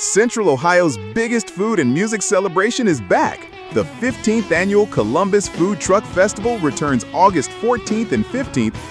Central Ohio's biggest food and music celebration is back. The 15th annual Columbus Food Truck Festival returns August 14th and 15th